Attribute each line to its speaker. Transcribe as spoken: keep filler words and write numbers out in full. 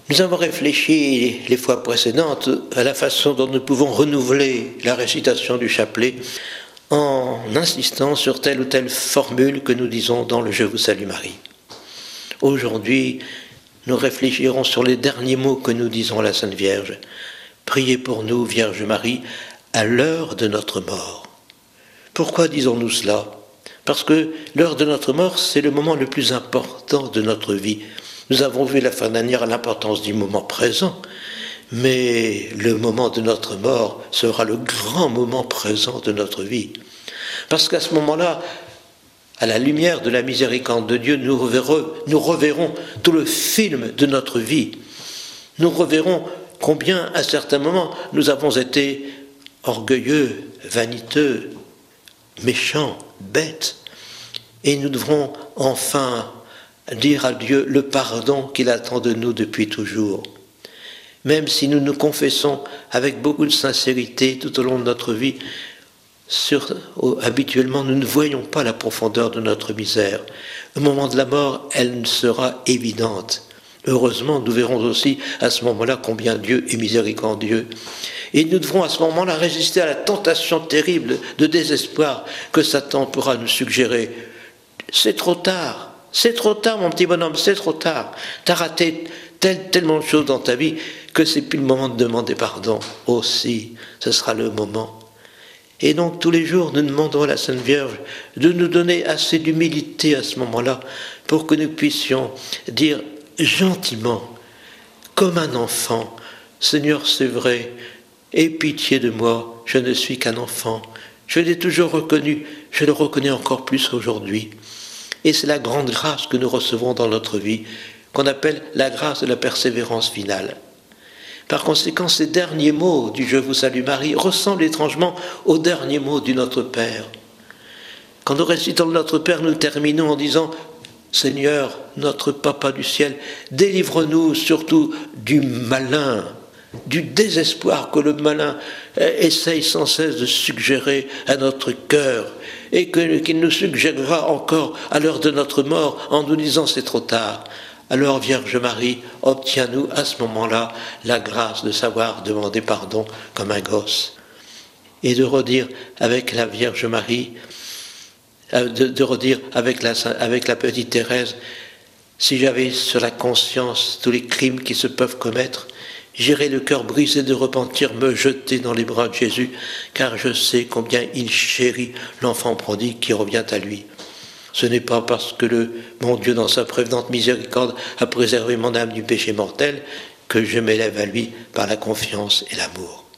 Speaker 1: Nous avons réfléchi les fois précédentes à la façon dont nous pouvons renouveler la récitation du chapelet en insistant sur telle ou telle formule que nous disons dans le « Je vous salue Marie ». Aujourd'hui, nous réfléchirons sur les derniers mots que nous disons à la Sainte Vierge. Priez pour nous, Vierge Marie, à l'heure de notre mort. Pourquoi disons-nous cela ? Parce que l'heure de notre mort, c'est le moment le plus important de notre vie. Nous avons vu la fin dernière l'importance du moment présent, mais le moment de notre mort sera le grand moment présent de notre vie. Parce qu'à ce moment-là, à la lumière de la miséricorde de Dieu, nous reverrons, nous reverrons tout le film de notre vie. Nous reverrons combien, à certains moments, nous avons été orgueilleux, vaniteux, méchants, bêtes. Et nous devrons enfin dire à Dieu le pardon qu'il attend de nous depuis toujours. Même si nous nous confessons avec beaucoup de sincérité tout au long de notre vie, sur, habituellement nous ne voyons pas la profondeur de notre misère. Au moment de la mort, elle sera évidente. Heureusement, nous verrons aussi à ce moment-là combien Dieu est miséricordieux. Et nous devrons à ce moment-là résister à la tentation terrible de désespoir que Satan pourra nous suggérer. C'est trop tard. C'est trop tard, mon petit bonhomme, c'est trop tard. T'as raté tel, tellement de choses dans ta vie que c'est plus le moment de demander pardon. Aussi, ce sera le moment. Et donc, tous les jours, nous demandons à la Sainte Vierge de nous donner assez d'humilité à ce moment-là pour que nous puissions dire gentiment, comme un enfant, « Seigneur, c'est vrai, aie pitié de moi, je ne suis qu'un enfant. Je l'ai toujours reconnu, je le reconnais encore plus aujourd'hui. » Et c'est la grande grâce que nous recevons dans notre vie, qu'on appelle la grâce de la persévérance finale. Par conséquent, ces derniers mots du « Je vous salue Marie » ressemblent étrangement aux derniers mots du Notre Père. Quand nous récitons le Notre Père, nous terminons en disant « Seigneur, notre Papa du ciel, délivre-nous surtout du malin ». Du désespoir que le malin essaye sans cesse de suggérer à notre cœur et que, qu'il nous suggérera encore à l'heure de notre mort en nous disant c'est trop tard. Alors Vierge Marie, obtiens-nous à ce moment-là la grâce de savoir demander pardon comme un gosse et de redire avec la Vierge Marie, de, de redire avec la, avec la petite Thérèse, si j'avais sur la conscience tous les crimes qui se peuvent commettre, j'irai le cœur brisé de repentir me jeter dans les bras de Jésus, car je sais combien il chérit l'enfant prodigue qui revient à lui. Ce n'est pas parce que le mon Dieu, dans sa prévenante miséricorde, a préservé mon âme du péché mortel, que je m'élève à lui par la confiance et l'amour.